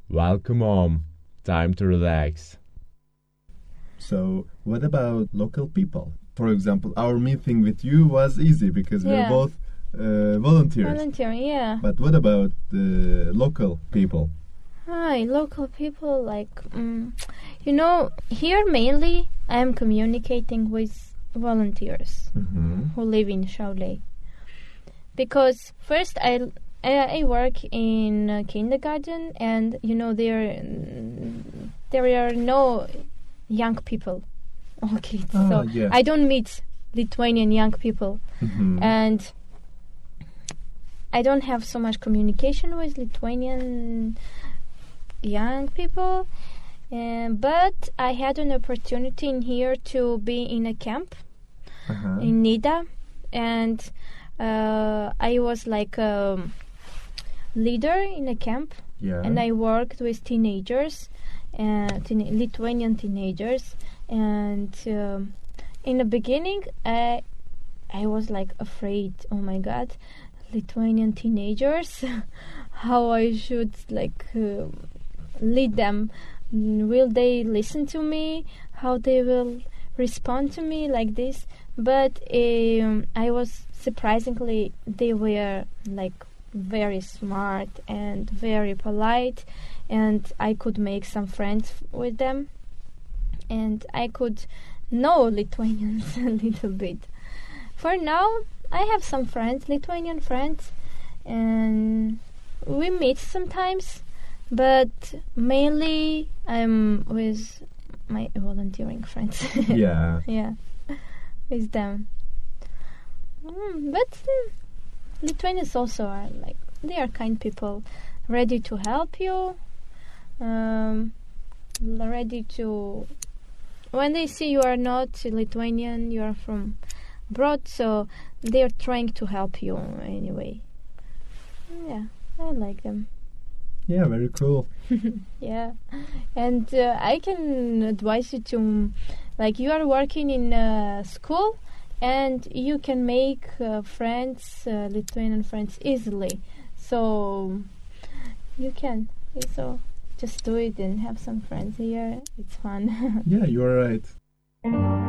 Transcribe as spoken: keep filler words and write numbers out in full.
Welcome home. Time to relax. So, what about local people? For example, our meeting with you was easy because Yeah. we're both uh, volunteers. Volunteering, yeah. But what about the local people? Hi, local people, like, um, you know, here mainly I am communicating with volunteers Mm-hmm. who live in Shaolei. Because first I, I, I work in uh, kindergarten, and, you know, there, there are no young people or kids. Ah, so yeah. I don't meet Lithuanian young people. Mm-hmm. And I don't have so much communication with Lithuanian young people, uh, but I had an opportunity in here to be in a camp Uh-huh. in Nida, and uh, I was like a leader in a camp, Yeah. and I worked with teenagers, uh, teen- Lithuanian teenagers, and um, in the beginning, I I was like afraid. Oh my God, Lithuanian teenagers, how I should like uh, lead them. Mm, Will they listen to me? How they will respond to me like this? But um, I was surprisingly, they were like very smart and very polite, and I could make some friends with them, and I could know Lithuanians a little bit. For now, I have some friends, Lithuanian friends, and we meet sometimes, but mainly I'm with my volunteering friends. Yeah. Yeah, with them. Mm, but mm, Lithuanians also are like, they are kind people, ready to help you, um, ready to, when they see you are not Lithuanian, you are from abroad, so they are trying to help you anyway. Yeah, I like them. Yeah, very cool. Yeah, and uh, I can advise you to, like, you are working in a school, and you can make uh, friends, uh, Lithuanian friends, easily. So you can. So just do it and have some friends here. It's fun. Yeah, you're right.